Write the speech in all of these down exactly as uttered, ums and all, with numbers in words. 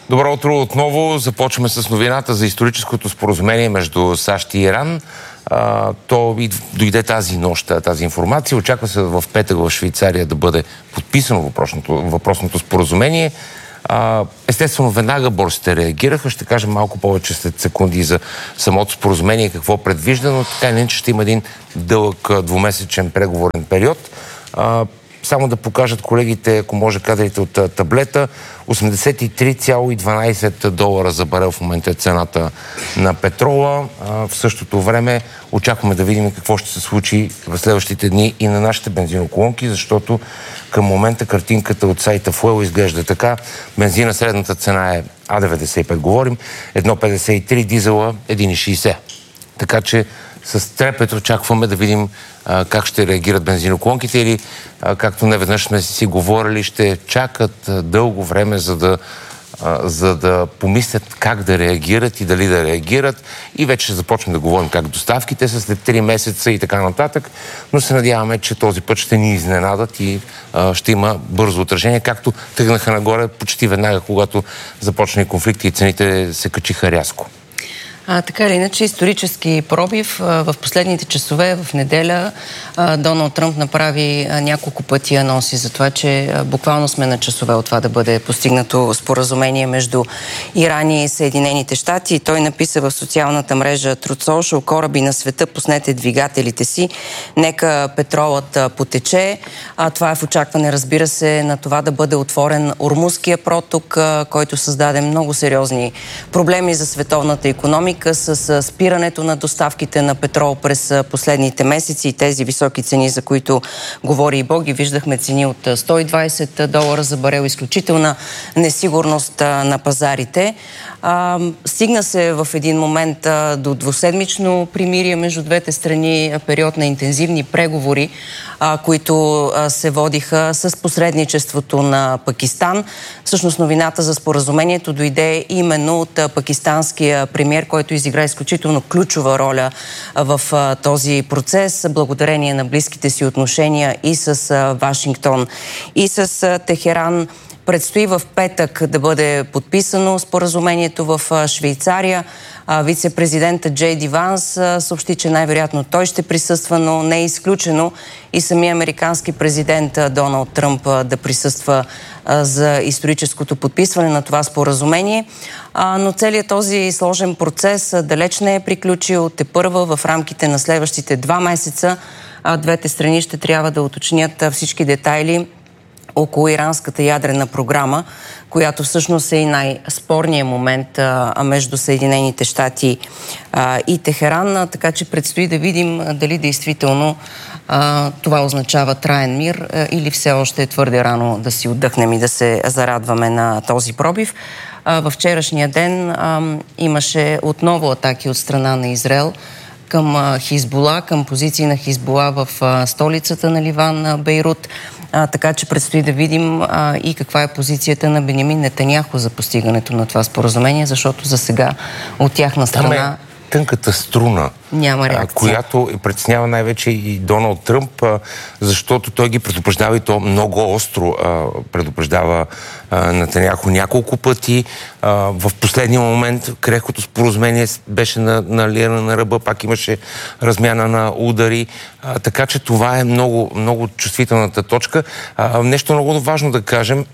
Добро утро отново. Започваме с новината за историческото споразумение между САЩ и Иран. А, то и дойде тази нощ, тази информация. Очаква се в петък в Швейцария да бъде подписано въпросното, въпросното споразумение. А, естествено, веднага борсите реагираха. Ще кажем малко повече след секунди за самото споразумение, какво предвижда, но така не, че ще има един дълъг двумесечен преговорен период. А, Само да покажат колегите, ако може, кадрите от таблета. осемдесет и три цяло и дванадесет долара за барел в момента е цената на петрола. В същото време очакваме да видим какво ще се случи в следващите дни и на нашите бензиноколонки, защото към момента картинката от сайта Fuel изглежда така. Бензина средната цена е А деветдесет и пет, говорим, едно петдесет и три, дизела един шейсет. Така че с трепет очакваме да видим а, как ще реагират бензиноколонките или, а, както неведнъж сме си говорили, ще чакат а, дълго време, за да, а, за да помислят как да реагират и дали да реагират. И вече ще започнем да говорим как доставките са след три месеца и така нататък. Но се надяваме, че този път ще ни изненадат и а, ще има бързо отражение, както тръгнаха нагоре почти веднага, когато започна конфликти и цените се качиха рязко. А, така или иначе, исторически пробив. В последните часове, в неделя, Доналд Тръмп направи няколко пъти анонси за това, че буквално сме на часове от това да бъде постигнато споразумение между Иран и Съединените щати. Той написа в социалната мрежа Truth Social: кораби на света, пуснете двигателите си, нека петролът потече. А, това е в очакване, разбира се, на това да бъде отворен Ормузския проток, който създаде много сериозни проблеми за световната икономика, с спирането на доставките на петрол през последните месеци и тези високи цени, за които говори и Боги. Виждахме цени от сто и двадесет долара за барел, изключителна несигурност на пазарите. А, стигна се в един момент а, до двуседмично примирие между двете страни, период на интензивни преговори, а, които а, се водиха с посредничеството на Пакистан. Всъщност новината за споразумението дойде именно от а, пакистанския премиер, който изигра изключително ключова роля а, в а, този процес, благодарение на близките си отношения и с а, Вашингтон, и с а, Техеран. Предстои в петък да бъде подписано споразумението в Швейцария. Вице-президентът Джей Ди Ванс съобщи, че най-вероятно той ще присъства, но не е изключено и самия американски президент Доналд Тръмп да присъства за историческото подписване на това споразумение. Но целият този сложен процес далеч не е приключил. Тепърва в рамките на следващите два месеца двете страни ще трябва да уточнят всички детайли около иранската ядрена програма, която всъщност е и най-спорният момент а, между Съединените щати а, и Техеран. Така че предстои да видим дали действително а, това означава траен мир а, или все още е твърде рано да си отдъхнем и да се зарадваме на този пробив. А, във вчерашния ден а, имаше отново атаки от страна на Израел към Хизбула, към позиции на Хизбула в а, столицата на Ливан, Бейрут. А, така че предстои да видим а, и каква е позицията на Бенямин Нетаняху за постигането на това споразумение, защото за сега от тяхна страна... Там е тънката струна, няма реакция, която притеснява най-вече и Доналд Тръмп, защото той ги предупреждава и то много остро предупреждава Нетаняху няколко пъти. В последния момент крехкото споразумение беше налиено на ръба, пак имаше размяна на удари, така че това е много, много чувствителната точка. Нещо много важно да кажем,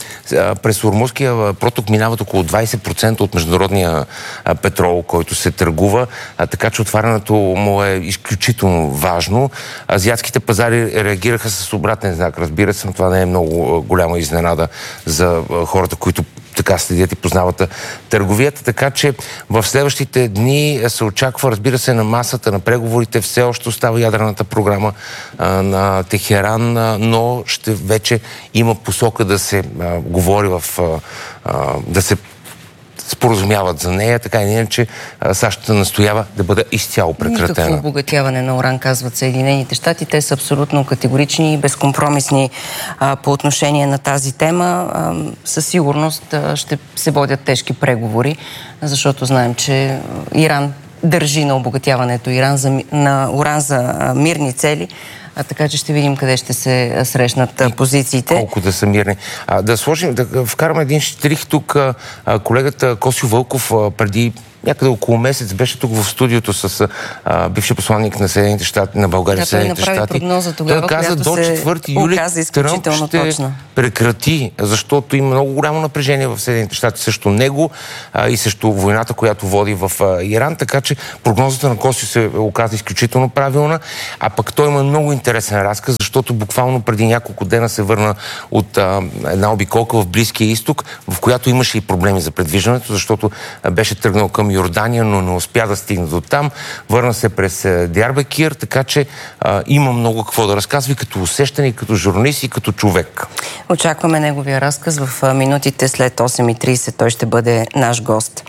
през Ормузския проток минават около двадесет процента от международния петрол, който се търгува, така че отварянето му е изключително важно. Азиатските пазари реагираха с обратен знак. Разбира се, но това не е много голяма изненада за хората, които така следят и познават търговията. Така че в следващите дни се очаква, разбира се, на масата на преговорите все още остава ядрената програма а, на Техеран, а, но ще вече има посока да се а, говори в... А, да се споразумяват за нея, така и иначе САЩ настоява да бъде изцяло прекратена. Никакво обогатяване на уран, казват Съединените щати. Те са абсолютно категорични и безкомпромисни а, по отношение на тази тема. А, със сигурност а, ще се водят тежки преговори, защото знаем, че Иран държи на обогатяването Иран за, на уран за а, мирни цели. А, така че ще видим къде ще се срещнат и позициите. Колко да са мирни. А, да сложим, да вкараме един штрих тук. А, колегата Косио Вълков а, преди някъде около месец беше тук в студиото с а, бивши посланник на Съединените щати, на България в Съединените щати. Прогноза тогава, той каза до четвърти юли Тръмп ще точна. прекрати, защото има много голямо напрежение в Съединените щати срещу него а, и срещу войната, която води в а, Иран, така че прогнозата на Косио се оказа изключително правилна, а пък той има много интересен разказ, защото буквално преди няколко дена се върна от а, една обиколка в Близкия изток, в която имаше и проблеми за предвиждането, защото а, беше тръгнал към Йордания, но не успя да стигне до там. Върна се през Диарбекир, така че а, има много какво да разказва и като усещане, и като журналист, и като човек. Очакваме неговия разказ в минутите след осем и трийсет. Той ще бъде наш гост.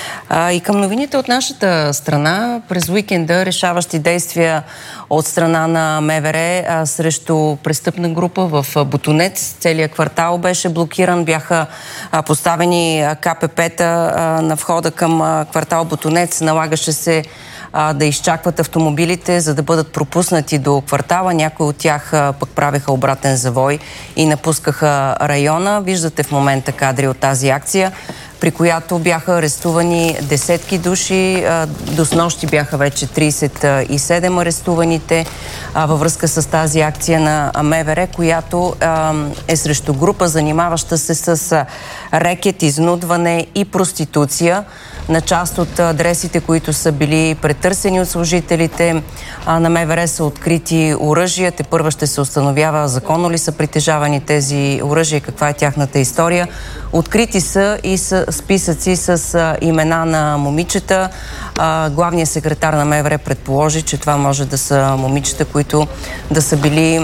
А, и към новините от нашата страна, през уикенда решаващи действия от страна на МВР а, срещу престъпна група в Ботунец. Целият квартал беше блокиран, бяха а, поставени ка пе пета а, на входа към а, квартал Ботунец. Налагаше се а, да изчакват автомобилите, за да бъдат пропуснати до квартала. Някои от тях а, пък правеха обратен завой и напускаха района. Виждате в момента кадри от тази акция, при която бяха арестувани десетки души. До снощи бяха вече трийсет и седем арестуваните във връзка с тази акция на МВР, която е срещу група, занимаваща се с рекет, изнудване и проституция. На част от адресите, които са били претърсени от служителите на МВР, са открити оръжия. Тепърва ще се установява законно ли са притежавани тези оръжия, каква е тяхната история. Открити са и са списъци с имена на момичета. Главният секретар на МВР предположи, че това може да са момичета, които да са били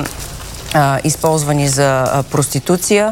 използвани за проституция.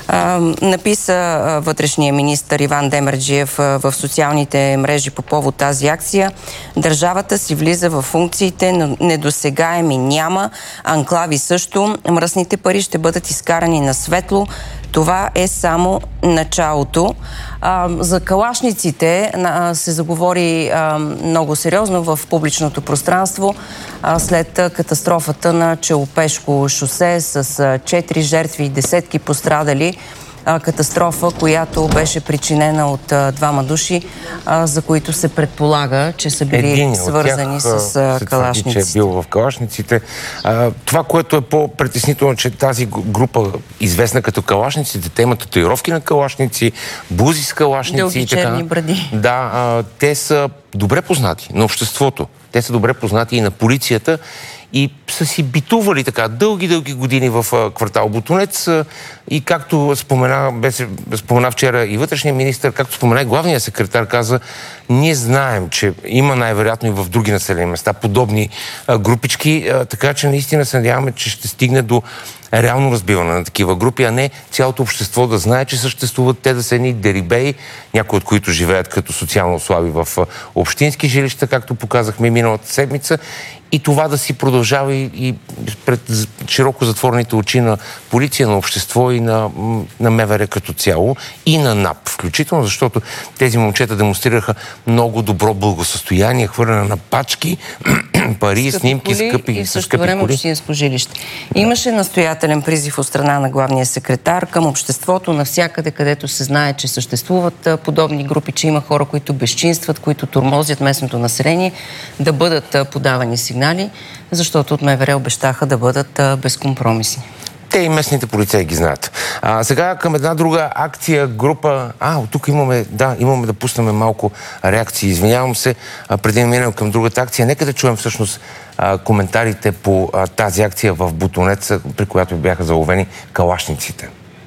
Написа вътрешния министър Иван Демерджиев в социалните мрежи по повод тази акция: държавата си влиза в функциите, но недосегаеми няма, анклави също. Мръсните пари ще бъдат изкарани на светло. Това е само началото. А, за калашниците а, се заговори а, много сериозно в публичното пространство а, след а, катастрофата на Челопешко шосе с а, четири жертви и десетки пострадали. А, катастрофа, която беше причинена от а, двама души, а, за които се предполага, че са били Един свързани тях, с а, калашниците. Че е бил в калашниците. А, това, което е по-притеснително, че тази група, известна като калашниците, те имат татуировки на калашници, бузи с калашници. Дълги и така. черни бради. Да, а, те са добре познати на обществото. Те са добре познати и на полицията. И са си битували така дълги-дълги години в а, квартал Ботунец. А, и както спомена, беше, спомена вчера и вътрешния министър, както спомена и главният секретар, каза: ние знаем, че има най-вероятно и в други населени места подобни а, групички, а, така че наистина се надяваме, че ще стигне до реално разбиване на такива групи, а не цялото общество да знае, че съществуват, те да са едни дерибеи, някои от които живеят като социално слаби в а, общински жилища, както показахме миналата седмица. И това да си продължава и, и пред широко затворените очи на полиция, на общество и на, на МВР като цяло, и на НАП включително, защото тези момчета демонстрираха много добро благосъстояние, хвърляне на пачки, пари, скъпи снимки, коли скъпи, и в същото скъпи време коли. общинско жилище. Имаше настоятелен призив от страна на главния секретар към обществото навсякъде, където се знае, че съществуват подобни групи, че има хора, които безчинстват, които тормозят местното население, да бъдат подавани сигнали, защото от МВР обещаха да бъдат безкомпромисни. Те и местните полицаи ги знаят. А, сега към една друга акция, група... А, от тук имаме, да, имаме да пуснем малко реакции. Извинявам се, а, преди да минем към другата акция. Нека да чуем всъщност а, коментарите по а, тази акция в Ботунец, при която бяха заловени калашниците.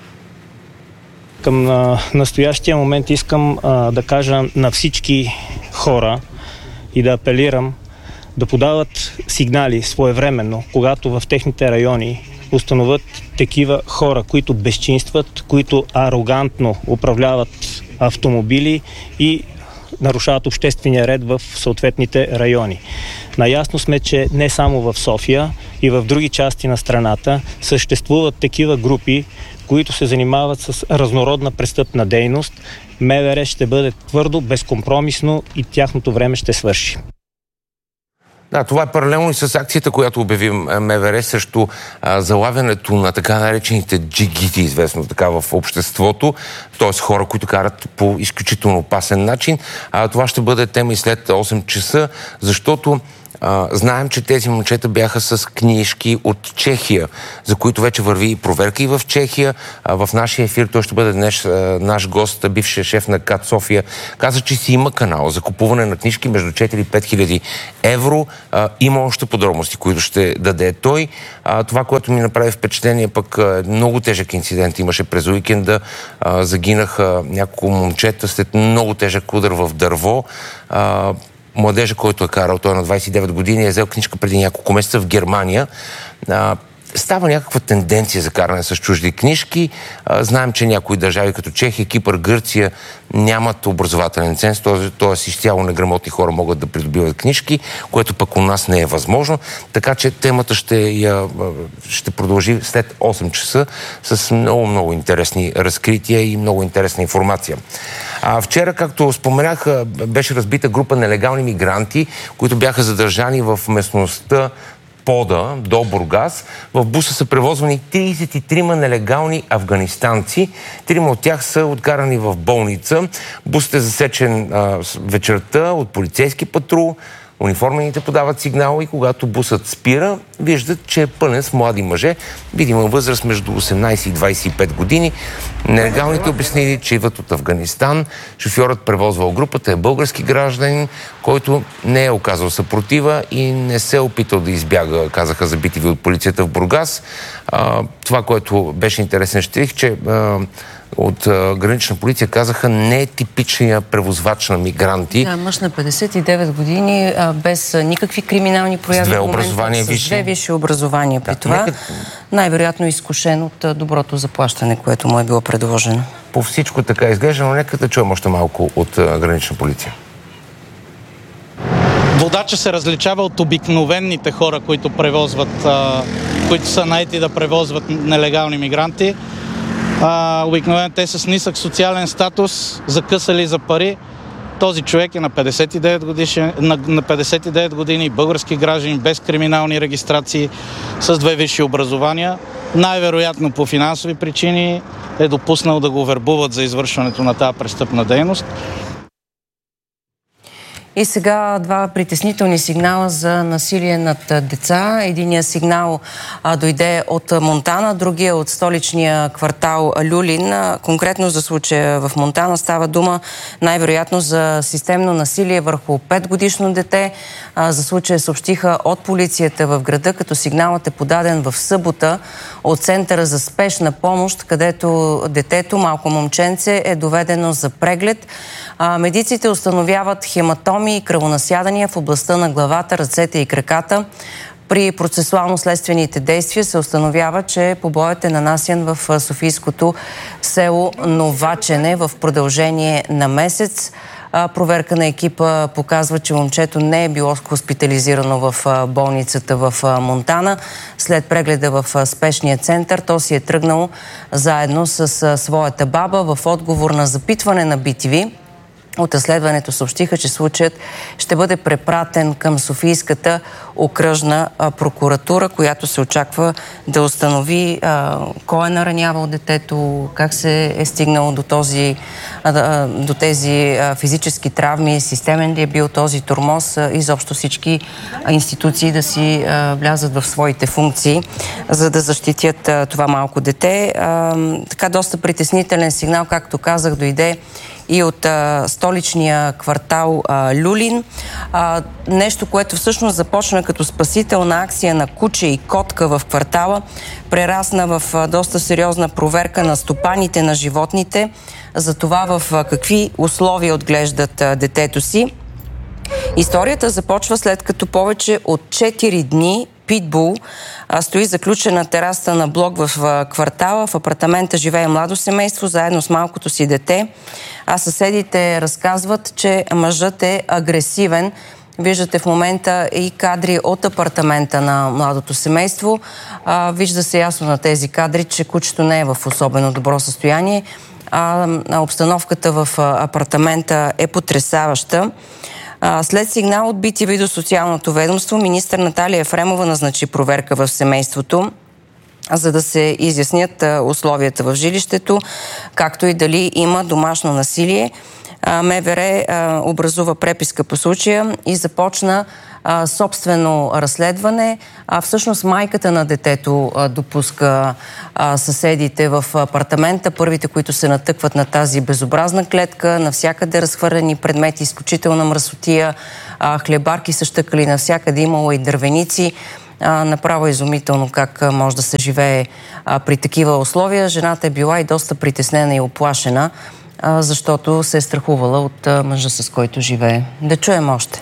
Към а, настоящия момент искам а, да кажа на всички хора и да апелирам да подават сигнали своевременно, когато в техните райони установят такива хора, които безчинстват, които арогантно управляват автомобили и нарушават обществения ред в съответните райони. Наясно сме, че не само в София и в други части на страната съществуват такива групи, които се занимават с разнородна престъпна дейност. МВР ще бъде твърдо, безкомпромисно и тяхното време ще свърши. Да, това е паралелно и с акцията, която обяви МВР срещу а, залавянето на така наречените джигити, известно така в обществото, т.е. хора, които карат по изключително опасен начин. А, това ще бъде тема и след осем часа, защото Uh, знаем, че тези момчета бяха с книжки от Чехия, за които вече върви и проверка и в Чехия. Uh, в нашия ефир той ще бъде днес uh, наш гост, бившия шеф на КАТ София. Каза, че си има канал за купуване на книжки между четири и пет хиляди евро. Uh, има още подробности, които ще даде той. Uh, това, което ми направи впечатление, пък uh, много тежък инцидент имаше през уикенда. Uh, загинаха няколко момчета след много тежък удар в дърво. Uh, Младежа, който е карал, той е на двайсет и девет години, е взел книжка преди няколко месеца в Германия. А, става някаква тенденция за каране с чужди книжки. А, знаем, че някои държави, като Чехия, Кипър, Гърция, нямат образователен ценз, т.е. изцяло неграмотни хора могат да придобиват книжки, което пък у нас не е възможно. Така че темата ще, я, ще продължи след осем часа с много-много интересни разкрития и много интересна информация. А вчера, както споменах, беше разбита група нелегални мигранти, които бяха задържани в местността Пода до Бургас. В буса са превозвани трийсет и трима нелегални афганистанци. Трима от тях са откарани в болница. Бусът е засечен а, вечерта от полицейски патрул. Униформените подават сигнал и когато бусът спира, виждат, че е пълен с млади мъже, видима възраст между осемнайсет и двайсет и пет години. Нелегалните обяснили, че идват от Афганистан. Шофьорът превозвал групата е български гражданин, който не е оказал съпротива и не се е опитал да избяга, казаха за би ти ви от полицията в Бургас. А, това, което беше интересен щрих, че а, от а, гранична полиция казаха не е типичния превозвач на мигранти. Да, мъж на петдесет и девет години, а, без а, никакви криминални прояви. С две образования висши. С две висши образования при да, това. Нека... Най-вероятно изкушен от а, доброто заплащане, което му е било предложено. По всичко така изглежда, но нека да чуем още малко от а, гранична полиция. Водача се различава от обикновените хора, които превозват, а, които са наети да превозват нелегални мигранти. А, обикновено те с нисък социален статус, закъсали за пари. Този човек е на петдесет и девет, годишен, на, на петдесет и девет години, български гражданин, без криминални регистрации, с две висши образования. Най-вероятно по финансови причини е допуснал да го вербуват за извършването на тази престъпна дейност. И сега два притеснителни сигнала за насилие над деца. Единият сигнал а, дойде от Монтана, другия от столичния квартал Люлин. Конкретно за случая в Монтана става дума най-вероятно за системно насилие върху петгодишно дете. А, за случая съобщиха от полицията в града, като сигналът е подаден в събота от Центъра за спешна помощ, където детето, малко момченце, е доведено за преглед. А, медиците установяват хематоми и кръвонасядания в областта на главата, ръцете и краката. При процесуално-следствените действия се установява, че побоят е нанасян в софийското село Новачене в продължение на месец. Проверка на екипа показва, че момчето не е било хоспитализирано в болницата в Монтана. След прегледа в спешния център, то си е тръгнало заедно с своята баба. В отговор на запитване на би ти ви, от разследването съобщиха, че случаят ще бъде препратен към Софийската окръжна а, прокуратура, която се очаква да установи а, кой е наранявал детето, как се е стигнало до, този, а, до тези а, физически травми, системен ли е бил този тормоз, а, изобщо всички а, институции да си а, влязат в своите функции, за да защитят а, това малко дете. А, така доста притеснителен сигнал, както казах, дойде и от а, столичния квартал а, Люлин. А, нещо, което всъщност започна като спасителна акция на куче и котка в квартала, прерасна в а, доста сериозна проверка на стопаните на животните, за това в а, какви условия отглеждат а, детето си. Историята започва след като повече от четири дни Питбул а, стои заключен на терасата на блок в а, квартала. В апартамента живее младо семейство, заедно с малкото си дете. А съседите разказват, че мъжът е агресивен. Виждате в момента и кадри от апартамента на младото семейство. А, вижда се ясно на тези кадри, че кучето не е в особено добро състояние. А, а обстановката в апартамента е потресаваща. След сигнал от Би Ти Ви до Социалното ведомство, министър Наталия Ефремова назначи проверка в семейството, за да се изяснят условията в жилището, както и дали има домашно насилие. М В Р образува преписка по случая и започна а, собствено разследване. А всъщност майката на детето а, допуска а, съседите в апартамента, първите, които се натъкват на тази безобразна клетка, навсякъде разхвърлени предмети, изключителна мръсотия, а, хлебарки са щъкали навсякъде, имало и дървеници. А, направо изумително как а, може да се живее а, при такива условия. Жената е била и доста притеснена и оплашена, защото се е страхувала от мъжа, с който живее. Да чуем още.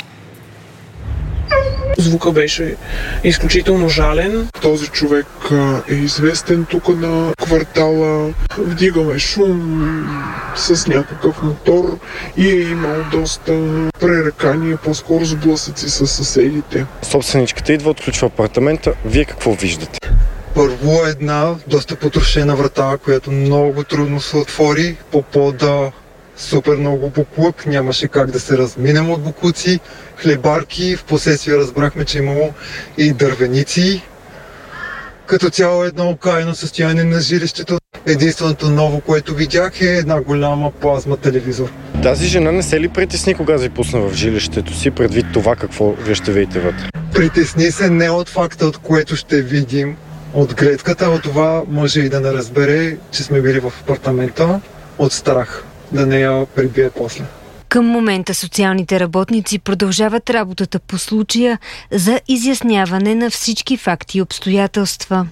Звука беше изключително жален. Този човек е известен тук на квартала. Вдигаме шум с някакъв мотор и е имал доста пререкания, по-скоро сблъсъци с съседите. Собственичката идва, отключва апартамента. Вие какво виждате? Първо една доста потрошена врата, която много трудно се отвори. По пода супер много буклук, нямаше как да се разминем от буклуци, хлебарки. Впоследствие разбрахме, че имало и дървеници. Като цяло едно окаяно състояние на жилището. Единственото ново, което видях, е една голяма плазма телевизор. Тази жена не се ли притесни, кога ви пусна в жилището си, предвид това какво вие ще видите вътре? Притесни се не от факта, от което ще видим, от гледката, от това може и да не разбере, че сме били в апартамента, от страх да не я прибие после. Към момента социалните работници продължават работата по случая за изясняване на всички факти и обстоятелства.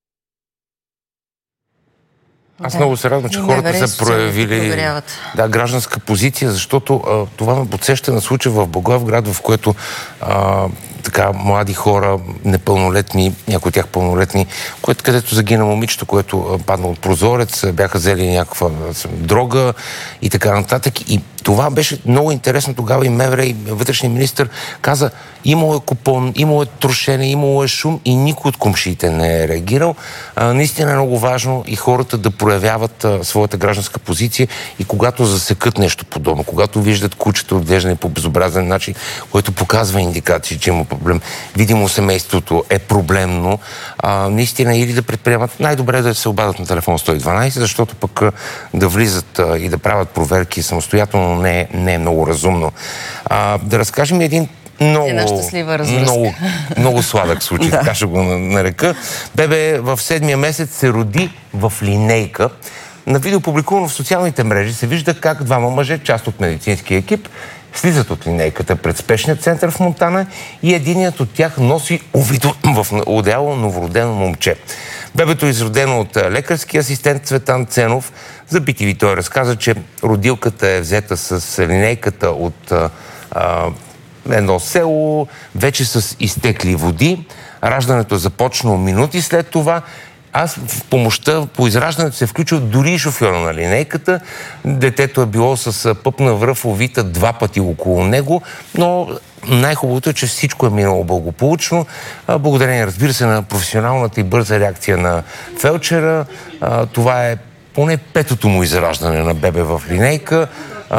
Аз да. много се радвам, че хората са проявили да, гражданска позиция, защото а, това ме подсеща на случай в Благоевград, в което а, така млади хора, непълнолетни, някои от тях пълнолетни, което, където загина момичето, което падна от прозорец, бяха взели някаква дрога и така нататък. И това беше много интересно тогава и М В Р, и вътрешния министър каза, имало е купон, имало е трошене, имало е шум и никой от комшиите не е реагирал. А, наистина е много важно и хората да проявяват а, своята гражданска позиция и когато засекат нещо подобно, когато виждат кучето отглеждане по безобразен начин, което показва индикации, че има проблем, видимо семейството е проблемно, а, наистина или да предприемат, най-добре е да се обадят на телефон сто и дванайсет, защото пък а, да влизат а, и да правят проверки самостоятелно не е, не е много разумно. А, да разкажем един много, много, много сладък случай, да. Така ще го нарека. Бебе в седмия месец се роди в линейка. На видео, публикувано в социалните мрежи, се вижда как двама мъже, част от медицинския екип, слизат от линейката пред спешния център в Монтана и единият от тях носи увито в одеяло новородено момче. Бебето е изродено от лекарски асистент Цветан Ценов. За Би Ти Ви той разказа, че родилката е взета с линейката от а, едно село, вече с изтекли води. Раждането е започнало минути след това. Аз в помощта по израждането се е включил дори и шофьора на линейката. Детето е било с пъпна връв, овита два пъти около него, но най-хубавото е, че всичко е минало благополучно. Благодарение, разбира се, на професионалната и бърза реакция на фелчера. Това е поне петото му израждане на бебе в линейка.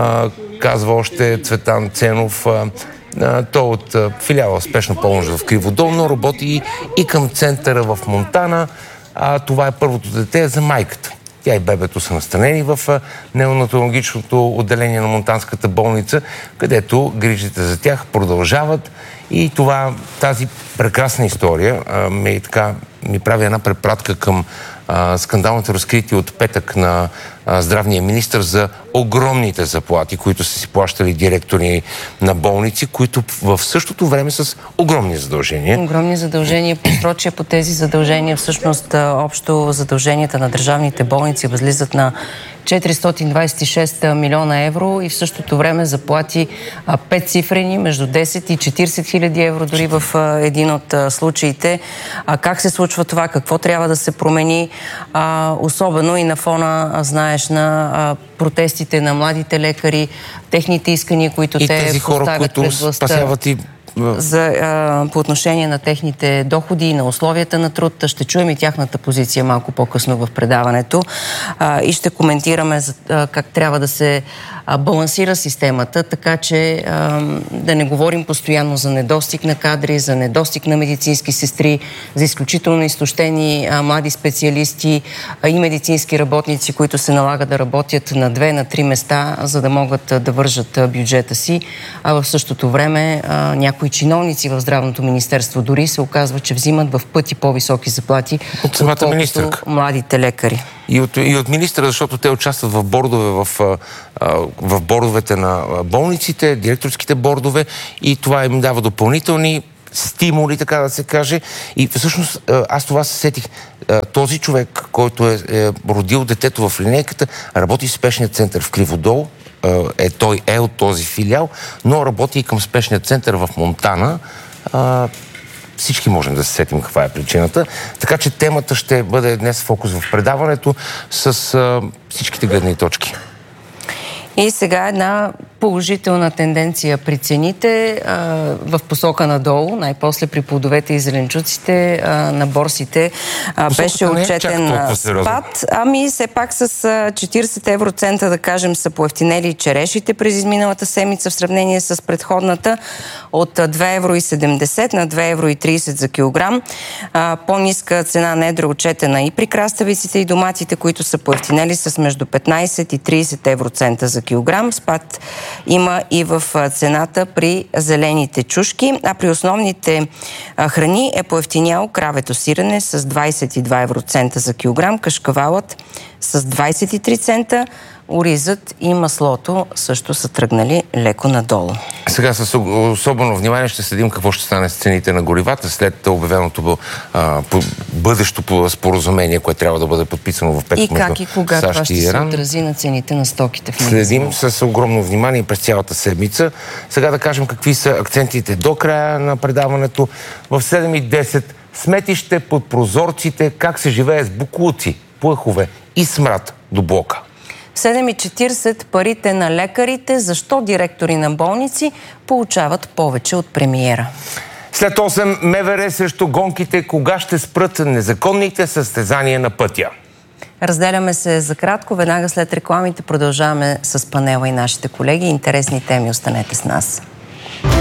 Казва още Цветан Ценов. Той от филиала Спешна помощ в Криводолно работи и към центъра в Монтана. А, това е първото дете за майката. Тя и бебето са настанени в неонатологичното отделение на Монтанската болница, където грижите за тях продължават. И това, тази прекрасна история а, ми, така, ми прави една препратка към а, скандалното разкритие от петък на а, здравния министър за огромните заплати, които са си плащали директори на болници, които в същото време с огромни задължения. Огромни задължения, посрочия по тези задължения. Всъщност общо задълженията на държавните болници възлизат на четиристотин двадесет и шест милиона евро и в същото време заплати пет цифрени, между десет и четиридесет хиляди евро дори в един от случаите. А как се случва това? Какво трябва да се промени? А, особено и на фона, знаеш, на а, протестите на младите лекари, техните искания, които и те тези хора, поставят които пред властта. Спасяват и за, а, по отношение на техните доходи и на условията на труд. Ще чуем и тяхната позиция малко по-късно в предаването а, и ще коментираме за, а, как трябва да се а, балансира системата, така че а, да не говорим постоянно за недостиг на кадри, за недостиг на медицински сестри, за изключително изтощени а, млади специалисти а, и медицински работници, които се налага да работят на две, на три места, за да могат а, да вържат а, бюджета си. А в същото време а, някои чиновници в Здравното министерство дори се оказва, че взимат в пъти по-високи заплати от самата министърка, младите лекари. И от, и от министра, защото те участват в бордове, в, в бордовете на болниците, директорските бордове, и това им дава допълнителни стимули, така да се каже. И всъщност аз това се сетих. Този човек, който е, е родил детето в линейката, работи в спешния център в Криводол. Е, той е от този филиал, но работи и към спешния център в Монтана. А, всички можем да се сетим каква е причината. Така че темата ще бъде днес фокус в предаването с а, всичките гледни точки. И сега една положителна тенденция при цените а, в посока надолу, най-после при плодовете и зеленчуците а, на борсите а, беше отчетен спад. Ами все пак с а, четирийсет евроцента, да кажем, са поевтинели черешите през изминалата седмица в сравнение с предходната, от две евро и седемдесет на две евро и трийсет за килограм. А, по-ниска цена на едро отчетена и при краставиците и доматите, които са поевтинели с между петнайсет и трийсет евроцента за килограм. Спад има и в цената при зелените чушки, а при основните храни е поевтинял кравето сирене с двайсет и два евроцента за килограм, кашкавалът с двайсет и три цента, оризът и маслото също са тръгнали леко надолу. Сега с особено внимание ще следим какво ще стане с цените на горивата след обявеното а, по, бъдещо споразумение, което трябва да бъде подписано в петък между САЩ и Иран. И как и кога това ще се отрази на цените на стоките в магазина. Следим с огромно внимание през цялата седмица. Сега да кажем какви са акцентите до края на предаването. В седем и десет сметище под прозорците, как се живее с боклуци, плъхове и смрад до блока. В седем и четирийсет парите на лекарите, защо директори на болници получават повече от премиера. След осем МВР срещу гонките, кога ще спрат незаконните състезания на пътя. Разделяме се за кратко, веднага след рекламите продължаваме с панела и нашите колеги. Интересни теми, останете с нас.